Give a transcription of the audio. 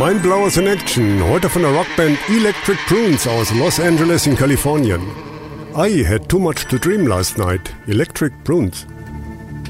Mein Blaues in Action, heute von der Rockband Electric Prunes aus Los Angeles in Kalifornien. I had too much to dream last night, Electric Prunes.